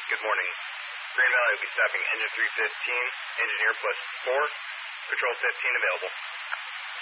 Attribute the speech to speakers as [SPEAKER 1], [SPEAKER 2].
[SPEAKER 1] Good morning. Green Valley will be stopping engine 315, engineer plus 4, patrol 15 available.